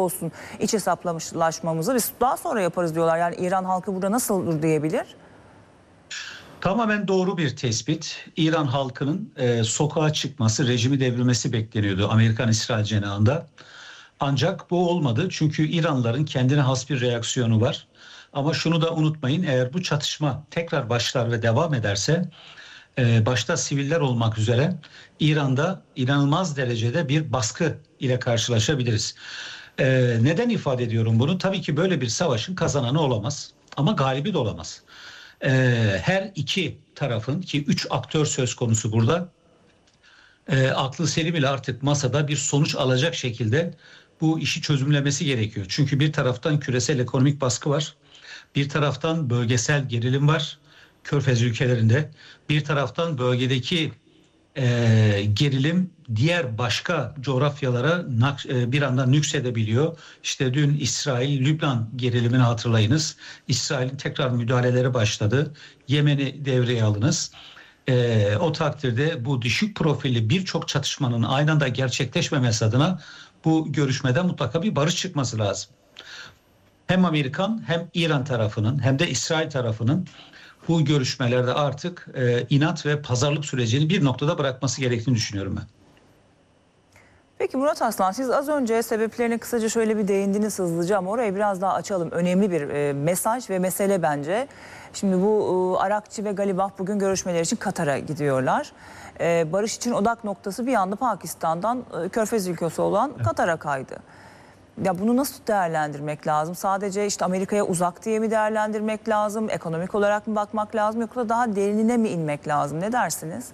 olsun iç hesaplaşmamızı biz daha sonra yaparız diyorlar. Yani İran halkı burada nasıl dur diyebilir? Tamamen doğru bir tespit. İran halkının sokağa çıkması, rejimi devirmesi bekleniyordu Amerikan-İsrail cenahında. Ancak bu olmadı çünkü İranlıların kendine has bir reaksiyonu var. Ama şunu da unutmayın, eğer bu çatışma tekrar başlar ve devam ederse başta siviller olmak üzere İran'da inanılmaz derecede bir baskı ile karşılaşabiliriz. Neden ifade ediyorum bunu? Tabii ki böyle bir savaşın kazananı olamaz ama galibi de olamaz. Her iki tarafın, ki 3 aktör söz konusu burada, aklı selim ile artık masada bir sonuç alacak şekilde bu işi çözümlemesi gerekiyor. Çünkü bir taraftan küresel ekonomik baskı var, bir taraftan bölgesel gerilim var Körfez ülkelerinde, bir taraftan bölgedeki gerilim diğer başka coğrafyalara bir anda nüksedebiliyor. İşte dün İsrail-Lübnan gerilimini hatırlayınız. İsrail'in tekrar müdahaleleri başladı. Yemen'i devreye alınız. O takdirde bu düşük profilli birçok çatışmanın aynı anda gerçekleşmemesi adına bu görüşmeden mutlaka bir barış çıkması lazım. Hem Amerikan hem İran tarafının hem de İsrail tarafının bu görüşmelerde artık inat ve pazarlık sürecini bir noktada bırakması gerektiğini düşünüyorum ben. Peki Murat Aslan, siz az önce sebeplerine kısaca şöyle bir değindiniz hızlıca ama orayı biraz daha açalım. Önemli bir mesaj ve mesele bence. Şimdi bu Arakçı ve Galibaf bugün görüşmeler için Katar'a gidiyorlar. Barış için odak noktası bir anda Pakistan'dan Körfez ülkesi olan Katar'a kaydı. Ya bunu nasıl değerlendirmek lazım? Sadece işte Amerika'ya uzak diye mi değerlendirmek lazım? Ekonomik olarak mı bakmak lazım? Yoksa daha derinine mi inmek lazım? Ne dersiniz?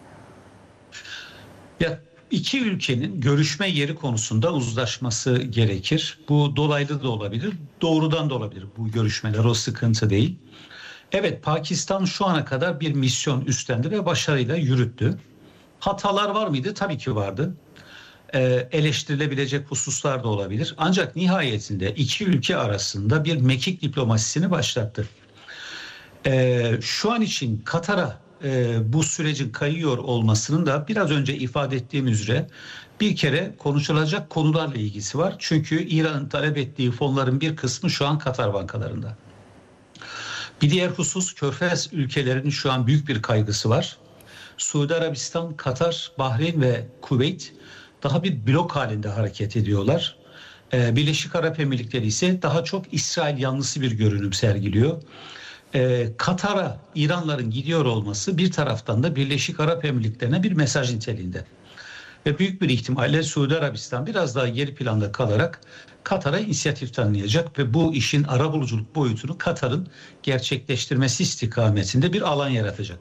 Ya iki ülkenin görüşme yeri konusunda uzlaşması gerekir. Bu dolaylı da olabilir, doğrudan da olabilir bu görüşmeler. O sıkıntı değil. Evet, Pakistan şu ana kadar bir misyon üstlendi ve başarıyla yürüttü. Hatalar var mıydı? Tabii ki vardı. Eleştirilebilecek hususlar da olabilir. Ancak nihayetinde iki ülke arasında bir mekik diplomasisini başlattı. Şu an için Katar'a bu sürecin kayıyor olmasının da biraz önce ifade ettiğim üzere bir kere konuşulacak konularla ilgisi var. Çünkü İran'ın talep ettiği fonların bir kısmı şu an Katar bankalarında. Bir diğer husus, Körfez ülkelerinin şu an büyük bir kaygısı var. Suudi Arabistan, Katar, Bahreyn ve Kuveyt daha bir blok halinde hareket ediyorlar. Birleşik Arap Emirlikleri ise daha çok İsrail yanlısı bir görünüm sergiliyor. Katar'a İranların gidiyor olması bir taraftan da Birleşik Arap Emirlikleri'ne bir mesaj niteliğinde. Ve büyük bir ihtimalle Suudi Arabistan biraz daha geri planda kalarak Katar'a inisiyatif tanıyacak ve bu işin arabuluculuk boyutunu Katar'ın gerçekleştirmesi istikametinde bir alan yaratacak.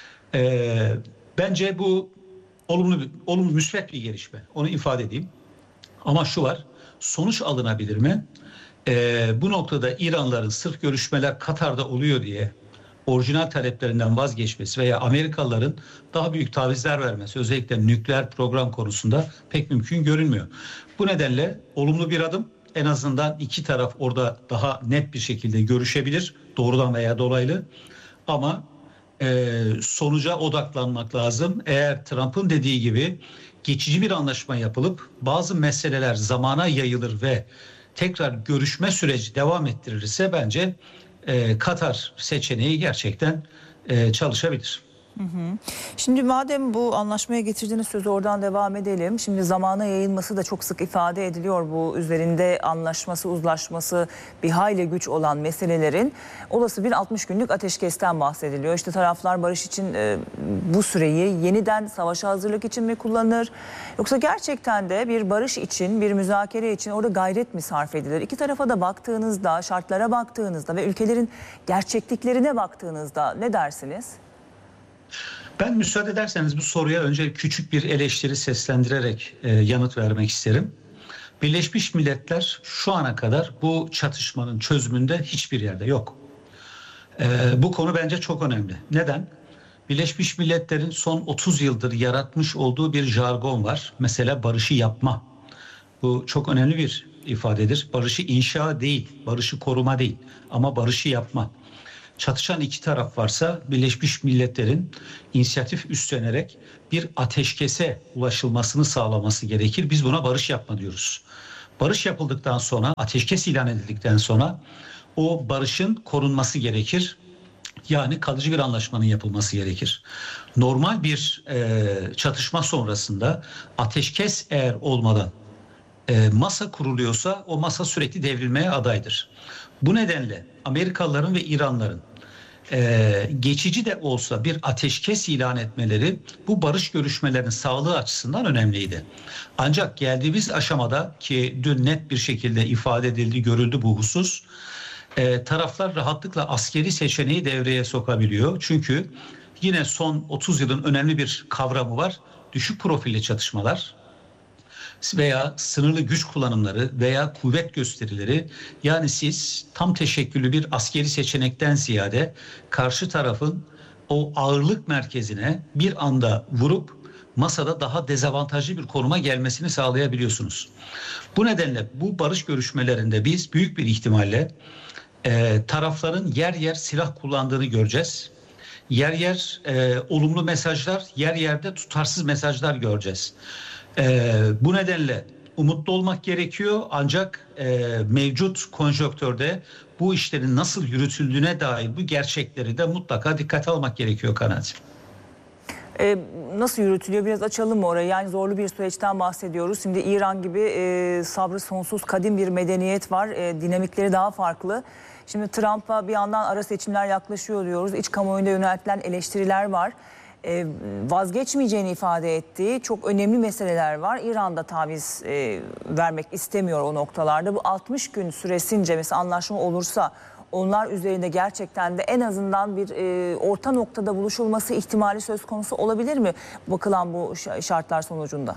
Bence bu olumlu müsbet bir gelişme. Onu ifade edeyim. Ama şu var, sonuç alınabilir mi? Bu noktada İranlıların sırf görüşmeler Katar'da oluyor diye orijinal taleplerinden vazgeçmesi veya Amerikalıların daha büyük tavizler vermesi, özellikle nükleer program konusunda pek mümkün görünmüyor. Bu nedenle olumlu bir adım. En azından iki taraf orada daha net bir şekilde görüşebilir, doğrudan veya dolaylı. Ama sonuca odaklanmak lazım. Eğer Trump'ın dediği gibi geçici bir anlaşma yapılıp bazı meseleler zamana yayılır ve tekrar görüşme süreci devam ettirilirse bence Katar seçeneği gerçekten çalışabilir. Şimdi madem bu anlaşmaya getirdiğiniz sözü oradan devam edelim. Şimdi zamana yayılması da çok sık ifade ediliyor. Bu üzerinde anlaşması, uzlaşması bir hayli güç olan meselelerin olası bir 60 günlük ateşkesten bahsediliyor. İşte taraflar barış için bu süreyi yeniden savaşa hazırlık için mi kullanır? Yoksa gerçekten de bir barış için, bir müzakere için orada gayret mi sarf edilir? İki tarafa da baktığınızda, şartlara baktığınızda ve ülkelerin gerçekliklerine baktığınızda ne dersiniz? Ben müsaade ederseniz bu soruya önce küçük bir eleştiri seslendirerek yanıt vermek isterim. Birleşmiş Milletler şu ana kadar bu çatışmanın çözümünde hiçbir yerde yok. Bu konu bence çok önemli. Neden? Birleşmiş Milletler'in son 30 yıldır yaratmış olduğu bir jargon var. Mesela barışı yapma. Bu çok önemli bir ifadedir. Barışı inşa değil, barışı koruma değil ama barışı yapma. Çatışan iki taraf varsa Birleşmiş Milletler'in inisiyatif üstlenerek bir ateşkese ulaşılmasını sağlaması gerekir. Biz buna barış yapma diyoruz. Barış yapıldıktan sonra, ateşkes ilan edildikten sonra o barışın korunması gerekir. Yani kalıcı bir anlaşmanın yapılması gerekir. Normal bir çatışma sonrasında ateşkes eğer olmadan masa kuruluyorsa o masa sürekli devrilmeye adaydır. Bu nedenle Amerikalıların ve İranlıların geçici de olsa bir ateşkes ilan etmeleri bu barış görüşmelerinin sağlığı açısından önemliydi. Ancak geldiğimiz aşamada ki dün net bir şekilde ifade edildi, görüldü bu husus. Taraflar rahatlıkla askeri seçeneği devreye sokabiliyor. Çünkü yine son 30 yılın önemli bir kavramı var. Düşük profilli çatışmalar veya sınırlı güç kullanımları veya kuvvet gösterileri, yani siz tam teşekküllü bir askeri seçenekten ziyade karşı tarafın o ağırlık merkezine bir anda vurup masada daha dezavantajlı bir konuma gelmesini sağlayabiliyorsunuz. Bu nedenle bu barış görüşmelerinde biz büyük bir ihtimalle tarafların yer yer silah kullandığını göreceğiz. Yer yer olumlu mesajlar, yer yerde tutarsız mesajlar göreceğiz. Bu nedenle umutlu olmak gerekiyor, ancak mevcut konjonktürde bu işlerin nasıl yürütüldüğüne dair bu gerçekleri de mutlaka dikkate almak gerekiyor kanaatim. Nasıl yürütülüyor? Biraz açalım mı orayı? Yani zorlu bir süreçten bahsediyoruz. Şimdi İran gibi sabrı sonsuz kadim bir medeniyet var. Dinamikleri daha farklı. Şimdi Trump'a bir yandan ara seçimler yaklaşıyor diyoruz. İç kamuoyunda yöneltilen eleştiriler var. Vazgeçmeyeceğini ifade ettiği çok önemli meseleler var. İran'da taviz vermek istemiyor o noktalarda. Bu 60 gün süresince mesela anlaşma olursa onlar üzerinde gerçekten de en azından bir orta noktada buluşulması ihtimali söz konusu olabilir mi bakılan bu şartlar sonucunda?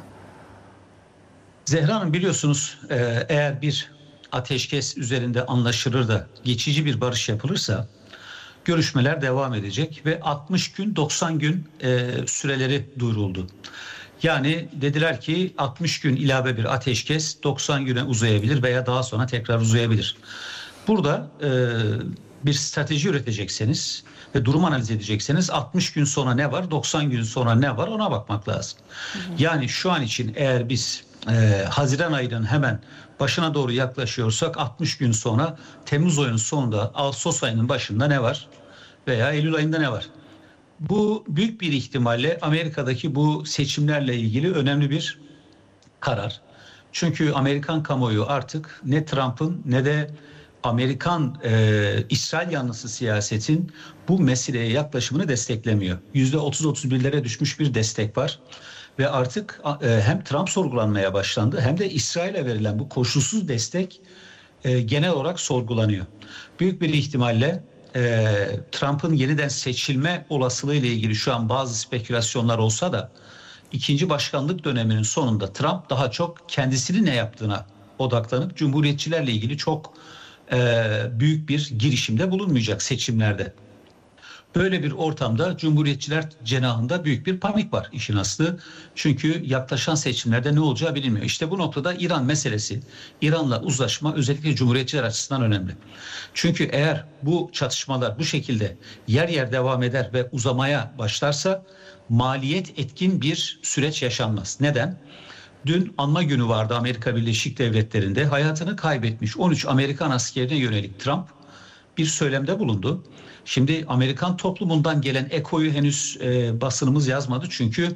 Zehra Hanım, biliyorsunuz eğer bir ateşkes üzerinde anlaşılır da geçici bir barış yapılırsa görüşmeler devam edecek ve 60 gün 90 gün süreleri duyuruldu. Yani dediler ki 60 gün ilave bir ateşkes 90 güne uzayabilir veya daha sonra tekrar uzayabilir. Burada bir strateji üretecekseniz ve durum analiz edecekseniz 60 gün sonra ne var, 90 gün sonra ne var, ona bakmak lazım. Yani şu an için eğer biz Haziran ayının hemen başına doğru yaklaşıyorsak 60 gün sonra Temmuz ayının sonunda, Ağustos ayının başında ne var veya Eylül ayında ne var? Bu büyük bir ihtimalle Amerika'daki bu seçimlerle ilgili önemli bir karar. Çünkü Amerikan kamuoyu artık ne Trump'ın ne de Amerikan İsrail yanlısı siyasetin bu meseleye yaklaşımını desteklemiyor. %30-31'lere düşmüş bir destek var. Ve artık hem Trump sorgulanmaya başlandı hem de İsrail'e verilen bu koşulsuz destek genel olarak sorgulanıyor. Büyük bir ihtimalle Trump'ın yeniden seçilme olasılığı ile ilgili şu an bazı spekülasyonlar olsa da ikinci başkanlık döneminin sonunda Trump daha çok kendisinin ne yaptığına odaklanıp Cumhuriyetçilerle ilgili çok büyük bir girişimde bulunmayacak seçimlerde. Böyle bir ortamda Cumhuriyetçiler cenahında büyük bir panik var işin aslı. Çünkü yaklaşan seçimlerde ne olacağı bilinmiyor. İşte bu noktada İran meselesi, İran'la uzlaşma özellikle Cumhuriyetçiler açısından önemli. Çünkü eğer bu çatışmalar bu şekilde yer yer devam eder ve uzamaya başlarsa maliyet etkin bir süreç yaşanmaz. Neden? Dün anma günü vardı Amerika Birleşik Devletleri'nde. Hayatını kaybetmiş 13 Amerikan askerine yönelik Trump bir söylemde bulundu. Şimdi Amerikan toplumundan gelen ekoyu henüz basınımız yazmadı. Çünkü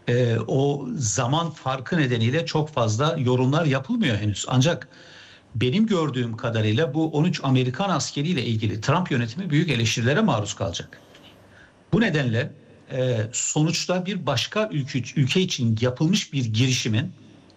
o zaman farkı nedeniyle çok fazla yorumlar yapılmıyor henüz. Ancak benim gördüğüm kadarıyla bu 13 Amerikan askeriyle ilgili Trump yönetimi büyük eleştirilere maruz kalacak. Bu nedenle sonuçta bir başka ülke için yapılmış bir girişimin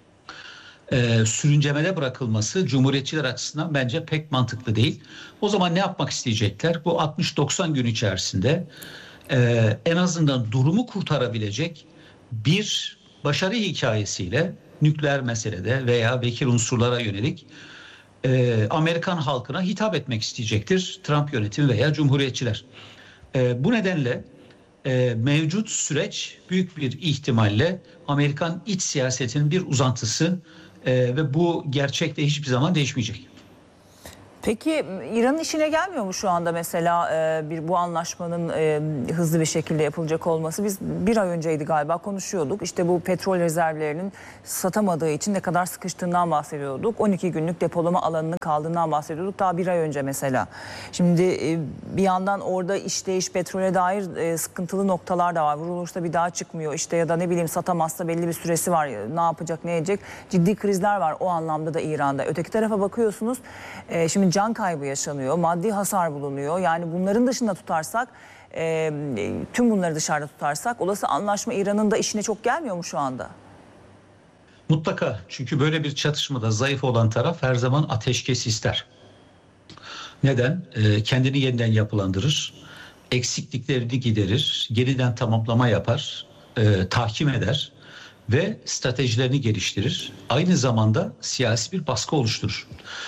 sürüncemede bırakılması Cumhuriyetçiler açısından bence pek mantıklı değil. O zaman ne yapmak isteyecekler? Bu 60-90 gün içerisinde en azından durumu kurtarabilecek bir başarı hikayesiyle nükleer meselede veya vekil unsurlara yönelik Amerikan halkına hitap etmek isteyecektir Trump yönetimi veya Cumhuriyetçiler. Bu nedenle mevcut süreç büyük bir ihtimalle Amerikan iç siyasetinin bir uzantısı ve bu gerçekte hiçbir zaman değişmeyecek. Peki İran'ın işine gelmiyor mu şu anda mesela bu anlaşmanın hızlı bir şekilde yapılacak olması? Biz bir ay önceydi galiba konuşuyorduk. İşte bu petrol rezervlerinin satamadığı için ne kadar sıkıştığından bahsediyorduk. 12 günlük depolama alanının kaldığından bahsediyorduk daha bir ay önce mesela. Şimdi bir yandan orada işleyiş petrole dair sıkıntılı noktalar da var. Vurulursa bir daha çıkmıyor işte ya da ne bileyim satamazsa belli bir süresi var. Ne yapacak ne edecek? Ciddi krizler var o anlamda da İran'da. Öteki tarafa bakıyorsunuz şimdi can kaybı yaşanıyor, maddi hasar bulunuyor. Yani bunların dışında tutarsak, tüm bunları dışarıda tutarsak olası anlaşma İran'ın da işine çok gelmiyor mu şu anda? Mutlaka, çünkü böyle bir çatışmada zayıf olan taraf her zaman ateşkes ister. Neden? Kendini yeniden yapılandırır, eksikliklerini giderir, yeniden tamamlama yapar, tahkim eder ve stratejilerini geliştirir. Aynı zamanda siyasi bir baskı oluşturur.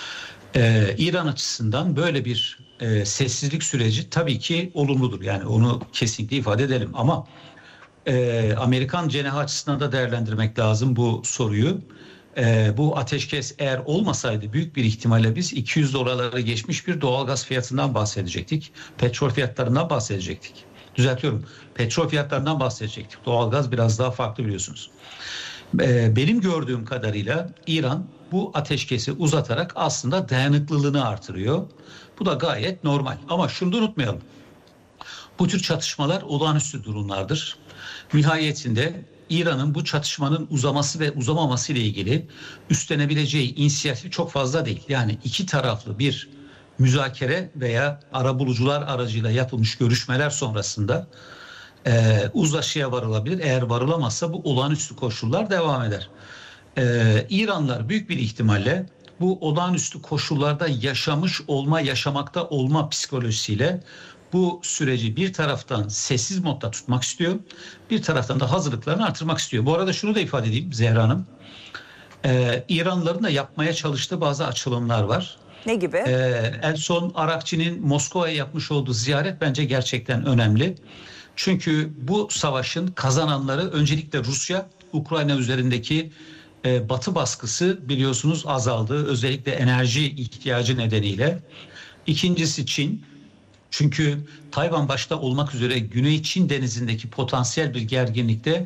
İran açısından böyle bir sessizlik süreci tabii ki olumludur. Yani onu kesinlikle ifade edelim. Ama Amerikan cenahı açısından da değerlendirmek lazım bu soruyu. Bu ateşkes eğer olmasaydı büyük bir ihtimalle biz 200 dolarlara geçmiş bir doğalgaz fiyatından bahsedecektik. Petrol fiyatlarından bahsedecektik. Düzeltiyorum. Petrol fiyatlarından bahsedecektik. Doğalgaz biraz daha farklı biliyorsunuz. Benim gördüğüm kadarıyla İran bu ateşkesi uzatarak aslında dayanıklılığını artırıyor. Bu da gayet normal. Ama şunu da unutmayalım. Bu tür çatışmalar olağanüstü durumlardır. Nihayetinde İran'ın bu çatışmanın uzaması ve uzamaması ile ilgili üstlenebileceği inisiyatif çok fazla değil. Yani iki taraflı bir müzakere veya arabulucular aracıyla yapılmış görüşmeler sonrasında uzlaşıya varılabilir. Eğer varılamazsa bu olağanüstü koşullar devam eder. İranlılar büyük bir ihtimalle bu olağanüstü koşullarda yaşamış olma, yaşamakta olma psikolojisiyle bu süreci bir taraftan sessiz modda tutmak istiyor, bir taraftan da hazırlıklarını artırmak istiyor. Bu arada şunu da ifade edeyim Zehra Hanım. İranlıların da yapmaya çalıştığı bazı açılımlar var. Ne gibi? En son Arakçı'nın Moskova'ya yapmış olduğu ziyaret bence gerçekten önemli. Çünkü bu savaşın kazananları öncelikle Rusya, Ukrayna üzerindeki Batı baskısı biliyorsunuz azaldı. Özellikle enerji ihtiyacı nedeniyle. İkincisi Çin. Çünkü Tayvan başta olmak üzere Güney Çin denizindeki potansiyel bir gerginlikte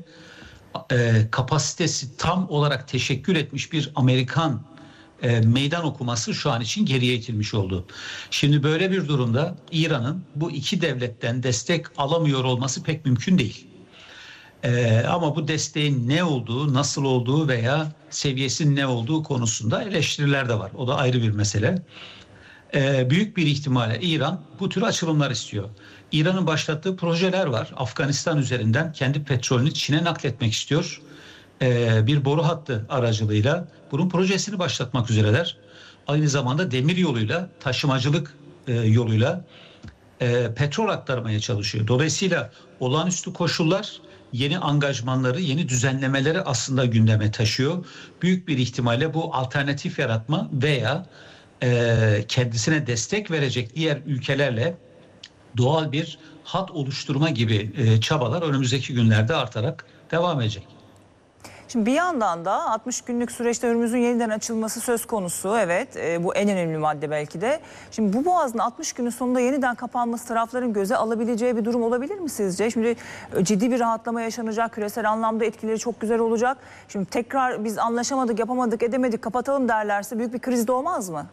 kapasitesi tam olarak teşekkür etmiş bir Amerikan meydan okuması şu an için geriye itilmiş oldu. Şimdi böyle bir durumda İran'ın bu iki devletten destek alamıyor olması pek mümkün değil. Ama bu desteğin ne olduğu, nasıl olduğu veya seviyesinin ne olduğu konusunda eleştiriler de var. O da ayrı bir mesele. Büyük bir ihtimalle İran bu tür açılımlar istiyor. İran'ın başlattığı projeler var. Afganistan üzerinden kendi petrolünü Çin'e nakletmek istiyor. Bir boru hattı aracılığıyla bunun projesini başlatmak üzereler. Aynı zamanda demir yoluyla, taşımacılık yoluyla petrol aktarmaya çalışıyor. Dolayısıyla olağanüstü koşullar yeni angajmanları, yeni düzenlemeleri aslında gündeme taşıyor. Büyük bir ihtimalle bu alternatif yaratma veya kendisine destek verecek diğer ülkelerle doğal bir hat oluşturma gibi çabalar önümüzdeki günlerde artarak devam edecek. Şimdi bir yandan da 60 günlük süreçte Hürmüz'ün yeniden açılması söz konusu. Evet, bu en önemli madde belki de. Şimdi bu boğazın 60 günün sonunda yeniden kapanması tarafların göze alabileceği bir durum olabilir mi sizce? Şimdi ciddi bir rahatlama yaşanacak, küresel anlamda etkileri çok güzel olacak. Şimdi tekrar biz anlaşamadık, yapamadık, edemedik, kapatalım derlerse büyük bir kriz de olmaz mı?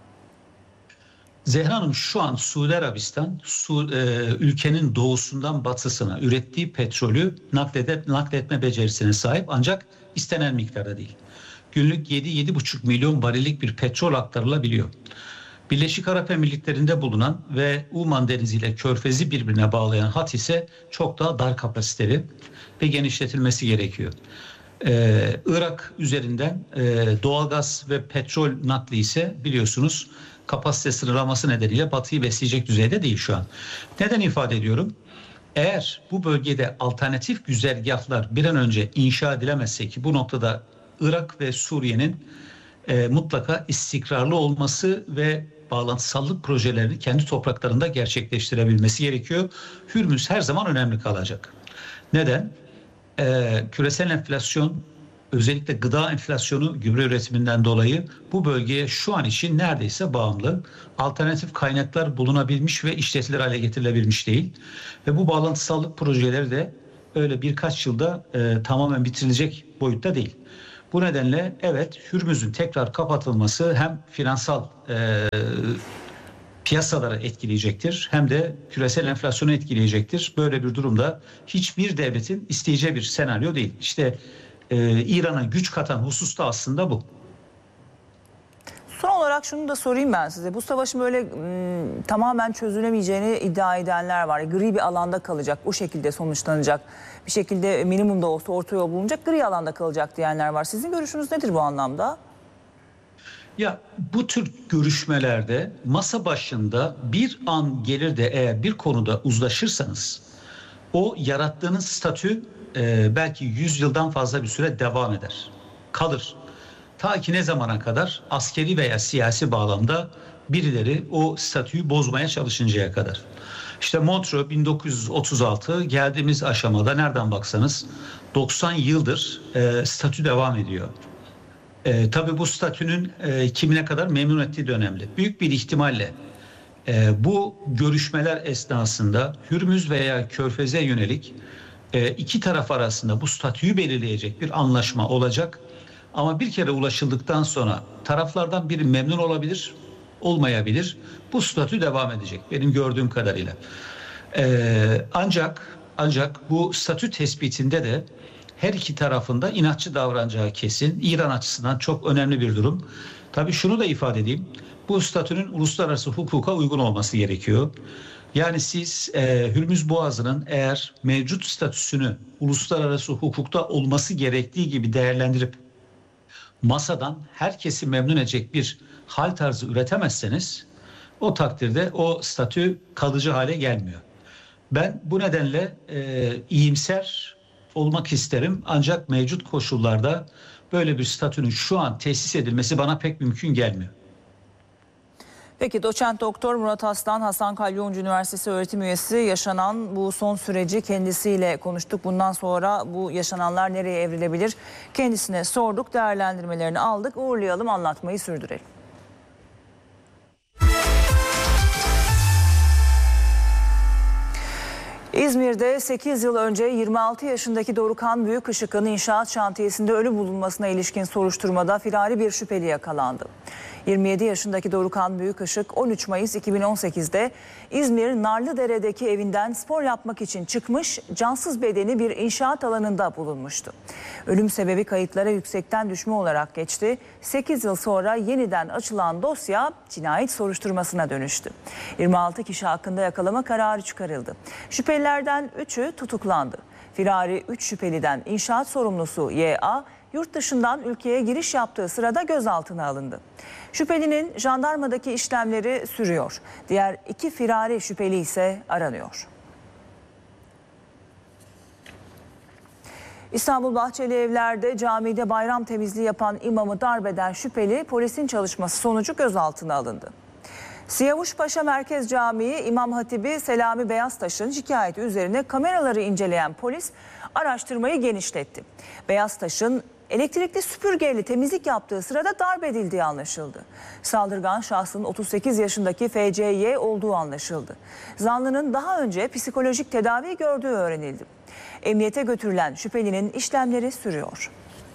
Zehra Hanım, şu an Suudi Arabistan ülkenin doğusundan batısına ürettiği petrolü nakletme becerisine sahip, ancak istenen miktarda değil. Günlük 7-7,5 milyon varillik bir petrol aktarılabiliyor. Birleşik Arap Emirlikleri'nde bulunan ve Uman Denizi ile Körfez'i birbirine bağlayan hat ise çok daha dar kapasiteli ve genişletilmesi gerekiyor. Irak üzerinden doğalgaz ve petrol nakli ise biliyorsunuz kapasite sınırlaması nedeniyle Batı'yı besleyecek düzeyde değil şu an. Neden ifade ediyorum? Eğer bu bölgede alternatif güzergahlar bir an önce inşa edilemezse, ki bu noktada Irak ve Suriye'nin mutlaka istikrarlı olması ve bağlantısallık projelerini kendi topraklarında gerçekleştirebilmesi gerekiyor. Hürmüz her zaman önemli kalacak. Neden? Küresel enflasyon özellikle gıda enflasyonu, gübre üretiminden dolayı bu bölgeye şu an için neredeyse bağımlı. Alternatif kaynaklar bulunabilmiş ve işletilir hale getirilebilmiş değil. Ve bu bağlantısallık projeleri de öyle birkaç yılda tamamen bitirilecek boyutta değil. Bu nedenle evet, Hürmüz'ün tekrar kapatılması hem finansal piyasaları etkileyecektir hem de küresel enflasyonu etkileyecektir. Böyle bir durumda hiçbir devletin isteyeceği bir senaryo değil. İşte İran'a güç katan husus da aslında bu. Son olarak şunu da sorayım ben size. Bu savaşın böyle tamamen çözülemeyeceğini iddia edenler var. Gri bir alanda kalacak, o şekilde sonuçlanacak. Bir şekilde minimumda olsa orta yol bulunacak, gri alanda kalacak diyenler var. Sizin görüşünüz nedir bu anlamda? Ya bu tür görüşmelerde masa başında bir an gelir de eğer bir konuda uzlaşırsanız o yarattığınız statü belki 100 yıldan fazla bir süre devam eder, kalır. Ta ki ne zamana kadar? Askeri veya siyasi bağlamda birileri o statüyü bozmaya çalışıncaya kadar. İşte Montreux 1936 geldiğimiz aşamada nereden baksanız 90 yıldır statü devam ediyor. Tabii bu statünün kimine kadar memnun ettiği de önemli. Büyük bir ihtimalle bu görüşmeler esnasında Hürmüz veya Körfez'e yönelik iki taraf arasında bu statüyü belirleyecek bir anlaşma olacak. Ama bir kere ulaşıldıktan sonra taraflardan biri memnun olabilir, olmayabilir. Bu statü devam edecek benim gördüğüm kadarıyla. Ancak bu statü tespitinde de her iki tarafında inatçı davranacağı kesin. İran açısından çok önemli bir durum. Tabii şunu da ifade edeyim. Bu statünün uluslararası hukuka uygun olması gerekiyor. Yani siz Hürmüz Boğazı'nın eğer mevcut statüsünü uluslararası hukukta olması gerektiği gibi değerlendirip masadan herkesi memnun edecek bir hal tarzı üretemezseniz o takdirde o statü kalıcı hale gelmiyor. Ben bu nedenle iyimser olmak isterim ancak mevcut koşullarda böyle bir statünün şu an tesis edilmesi bana pek mümkün gelmiyor. Peki doçent doktor Murat Aslan, Hasan Kalyoncu Üniversitesi öğretim üyesi, yaşanan bu son süreci kendisiyle konuştuk. Bundan sonra bu yaşananlar nereye evrilebilir? Kendisine sorduk, değerlendirmelerini aldık. Uğurlayalım, anlatmayı sürdürelim. İzmir'de 8 yıl önce 26 yaşındaki Dorukhan Büyükışık'ın inşaat şantiyesinde ölü bulunmasına ilişkin soruşturmada firari bir şüpheli yakalandı. 27 yaşındaki Dorukhan Büyükışık 13 Mayıs 2018'de İzmir Narlıdere'deki evinden spor yapmak için çıkmış, cansız bedeni bir inşaat alanında bulunmuştu. Ölüm sebebi kayıtlara yüksekten düşme olarak geçti. 8 yıl sonra yeniden açılan dosya cinayet soruşturmasına dönüştü. 26 kişi hakkında yakalama kararı çıkarıldı. Şüphelilerden 3'ü tutuklandı. Firari 3 şüpheliden inşaat sorumlusu Y.A. yurt dışından ülkeye giriş yaptığı sırada gözaltına alındı. Şüphelinin jandarmadaki işlemleri sürüyor. Diğer 2 firari şüpheli ise aranıyor. İstanbul Bahçeli Evler'de camide bayram temizliği yapan imamı darbeden şüpheli polisin çalışması sonucu gözaltına alındı. Siyavuşpaşa Merkez Camii İmam Hatibi Selami Beyaztaş'ın şikayeti üzerine kameraları inceleyen polis araştırmayı genişletti. Beyaztaş'ın elektrikli süpürgeyle temizlik yaptığı sırada darp edildiği anlaşıldı. Saldırgan şahsın 38 yaşındaki F.C.Y. olduğu anlaşıldı. Zanlının daha önce psikolojik tedavi gördüğü öğrenildi. Emniyete götürülen şüphelinin işlemleri sürüyor.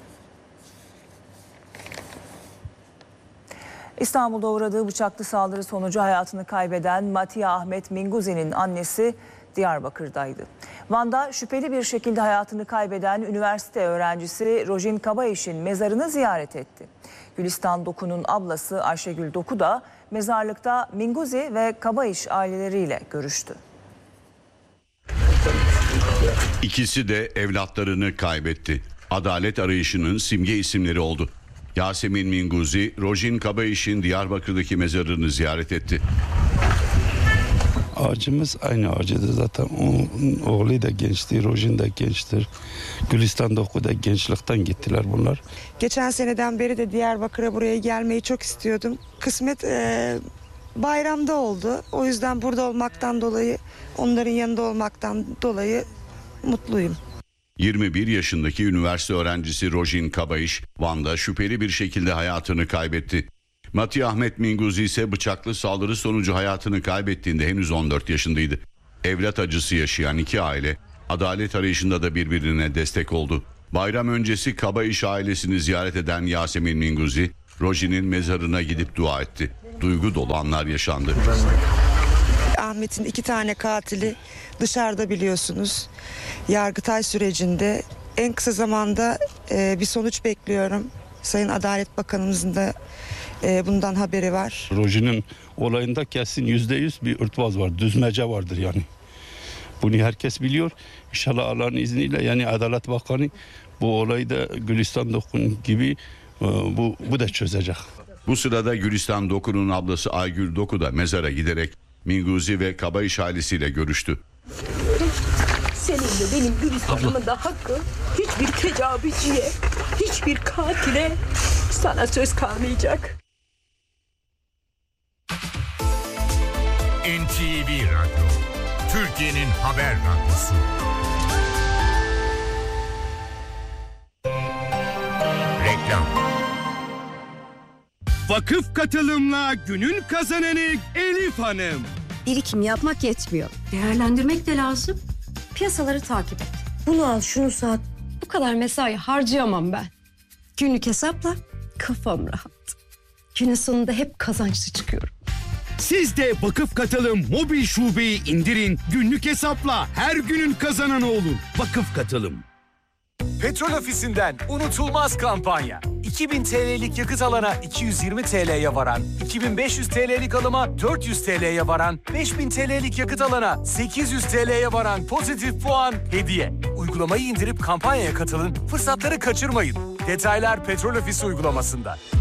İstanbul'da uğradığı bıçaklı saldırı sonucu hayatını kaybeden Matiya Ahmet Minguzi'nin annesi Diyarbakır'daydı. Van'da şüpheli bir şekilde hayatını kaybeden üniversite öğrencisi Rojin Kabayiş'in mezarını ziyaret etti. Gülistan Doku'nun ablası Ayşegül Doku da mezarlıkta Minguzi ve Kabayiş aileleriyle görüştü. İkisi de evlatlarını kaybetti. Adalet arayışının simge isimleri oldu. Yasemin Minguzi, Rojin Kabayiş'in Diyarbakır'daki mezarını ziyaret etti. Ağacımız aynı ağacıdır zaten. Onun oğlu da gençti, Rojin de gençtir. Gülistan Doku'da gençlikten gittiler bunlar. Geçen seneden beri de Diyarbakır'a buraya gelmeyi çok istiyordum. Kısmet bayramda oldu. O yüzden burada olmaktan dolayı, onların yanında olmaktan dolayı mutluyum. 21 yaşındaki üniversite öğrencisi Rojin Kabayiş, Van'da şüpheli bir şekilde hayatını kaybetti. Mati Ahmet Minguzi ise bıçaklı saldırı sonucu hayatını kaybettiğinde henüz 14 yaşındaydı. Evlat acısı yaşayan iki aile adalet arayışında da birbirine destek oldu. Bayram öncesi Kabayiş ailesini ziyaret eden Yasemin Minguzi, Rojin'in mezarına gidip dua etti. Duygu dolu anlar yaşandı. Ahmet'in 2 tane katili dışarıda biliyorsunuz. Yargıtay sürecinde en kısa zamanda bir sonuç bekliyorum. Sayın Adalet Bakanımızın da bundan haberi var. Rojin'in olayında kesin %100 bir örtbas var, düzmece vardır yani. Bunu herkes biliyor. İnşallah Allah'ın izniyle yani Adalet Bakanı bu olayı da Gülistan Dokun gibi bu da çözecek. Bu sırada Gülistan Doku'nun ablası Aygül Doku da mezara giderek Minguzi ve Kabayiş ailesiyle görüştü. Senin de benim Gülistan'ımın da hakkı hiçbir tecavüzcüye, hiçbir katile sana söz kalmayacak. NTV Radyo, Türkiye'nin haber radyosu. Reklam. Vakıf katılımla günün kazananı Elif Hanım. Birikim yapmak yetmiyor. Değerlendirmek de lazım. Piyasaları takip et. Bunu al, şunu sat. Bu kadar mesai harcayamam ben. Günlük hesapla kafam rahat. Günün sonunda hep kazançlı çıkıyorum. Siz de Vakıf Katılım mobil şubeyi indirin. Günlük hesapla her günün kazananı olun. Vakıf Katılım. Petrol Ofisi'nden unutulmaz kampanya. 2000 TL'lik yakıt alana 220 TL'ye varan, 2500 TL'lik alıma 400 TL'ye varan, 5000 TL'lik yakıt alana 800 TL'ye varan pozitif puan hediye. Uygulamayı indirip kampanyaya katılın, fırsatları kaçırmayın. Detaylar Petrol Ofisi uygulamasında.